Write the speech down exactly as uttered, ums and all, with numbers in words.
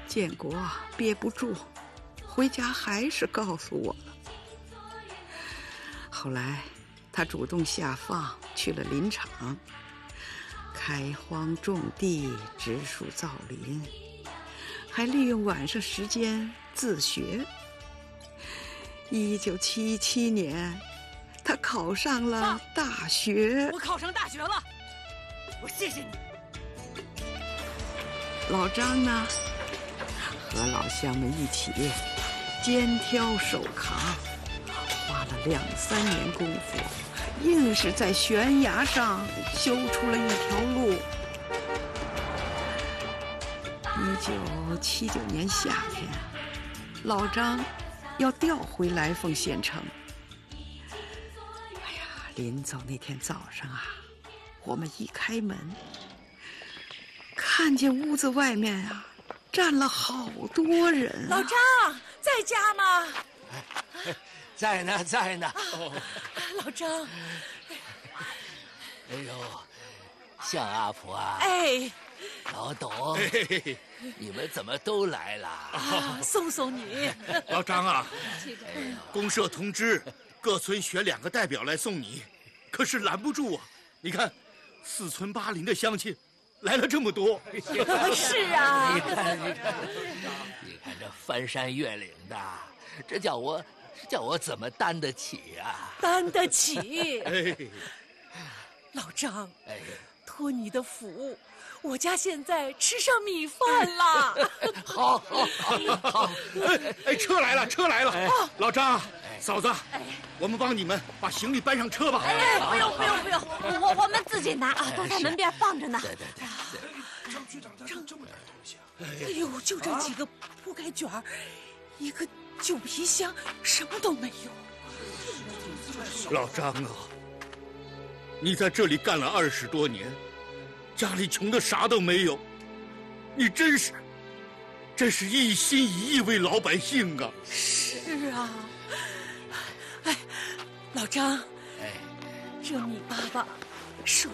建国憋不住，回家还是告诉我了。后来他主动下放去了林场，开荒种地，植树造林，还利用晚上时间自学。一九七七年，他考上了大学。 我考上大学了，我谢谢你。 老张呢，和老乡们一起肩挑手扛，花了两三年功夫，硬是在悬崖上修出了一条路。一九七九年夏天，老张要调回来凤县城。哎呀，临走那天早上啊，我们一开门，看见屋子外面啊站了好多人、啊。 老张在家吗？ 在呢，在呢。 哦，老张， 哎呦，向阿婆啊！ 哎， 老董，哎、你们怎么都来了？ 啊，送送你。 老张啊，公社通知各村选两个代表来送你，可是拦不住啊！你看，四村八邻的乡亲来了这么多。 是啊， 你看，你看，你看这翻山越岭的，这叫我。叫我怎么担得起啊？ 担得起。 哎， 老张， 哎， 托你的福，我家现在吃上米饭了。 好，好，好，好。 哎哎，车来了，车来了！哎、老张，哎、嫂子，哎、我们帮你们把行李搬上车吧。 哎，不用，不用，不用，我我们自己拿啊，都在门边放着呢。 对对对。 张局长拿这么点东西啊？ 哎呦，就这几个铺盖卷儿，一个。旧皮箱什么都没有。 老张啊，你在这里干了二十多年，家里穷的啥都没有，你真是，真是一心一意为老百姓啊！ 是啊，哎，老张，哎，这米粑粑是